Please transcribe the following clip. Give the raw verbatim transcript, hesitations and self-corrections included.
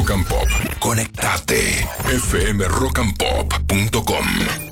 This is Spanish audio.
Rock and Pop. Conectate. f m rock and pop punto com